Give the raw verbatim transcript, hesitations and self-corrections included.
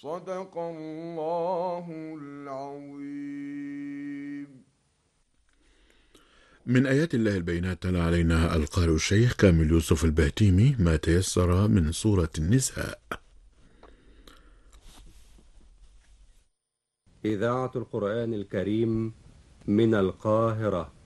صدق الله العظيم. من آيات الله البينات تلا علينا القارئ الشيخ كامل يوسف البهتيمي ما تيسر من سورة النساء. إذاعة القرآن الكريم من القاهرة.